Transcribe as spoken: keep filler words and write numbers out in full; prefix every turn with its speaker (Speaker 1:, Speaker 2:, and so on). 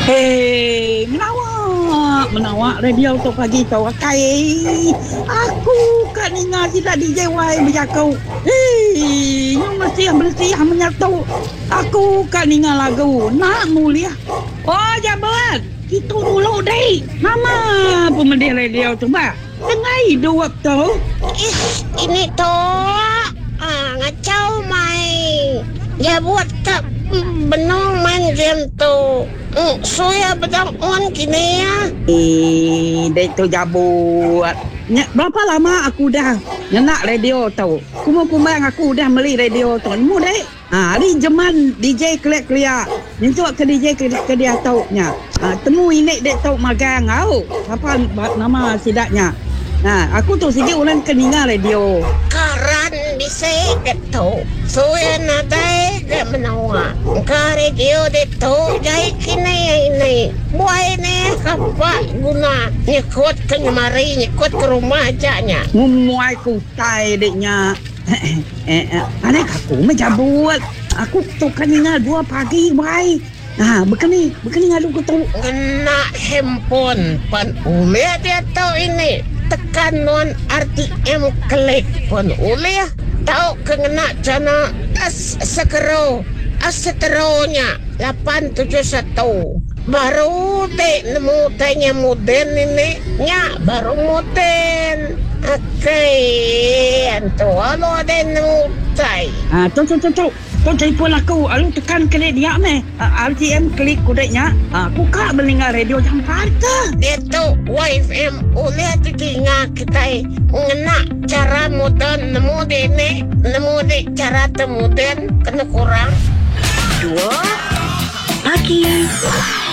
Speaker 1: Hei, menawak, menawak radio tu pagi tu rakai. Aku kat ninga tidak D J Y bercakap. Hei, yang mesti bersih menyatu. Aku kat ninga lagu nak mulia. Oh, jabat. Itu dulu deh. Nama pemedi radio tu bah. Tengah hidup tu.
Speaker 2: Eh, ini tu ah, ngacau mai. Ya buat tak benong main game tu. Mm, Soya bedang on kini ya.
Speaker 1: Eh, dek tu jabut. Nya, berapa lama aku dah nak radio tu. Kumang-kumang aku dah beli radio tu. Mu dek. Ha, hari zaman D J kelak-kelak. Nyentuk ke D J ke, ke dia tau nya. Ha, temu ini dek tau magang au. Apa nama sidaknya? Ha, aku tu sikit ulang keninga radio.
Speaker 2: Karan bisa gitu. Soya nadai dia menawa. Ka radio itu jai kini ini. Buai ni apa guna nyekut ke nyemari nyekut ke rumah ajanya.
Speaker 1: Mumuai ku tai deknya. eh, eh, aneh aku menjabut. Aku tu keninga dua pagi baik. Nah, begini, begini ngalu ku tu.
Speaker 2: Kena handphone pan ulia dia tahu ini. Tekan non R T M klik pun ulia tahu kena cana as sekero as seteronya lapan tujuh satu baru dek nemu tanya modern ini nya baru modern oke antu alo ada nemu tai
Speaker 1: Ah, tu tu tu tu. Tu telefon aku, alu tekan klik dia meh. R T M klik kudeknya. Ah, buka belingar radio jam harta.
Speaker 2: dia tu Y F M ulia tiga kita ngena cara modern nemu dek ni nemu dek cara temuden kena kurang
Speaker 3: Dua pagi.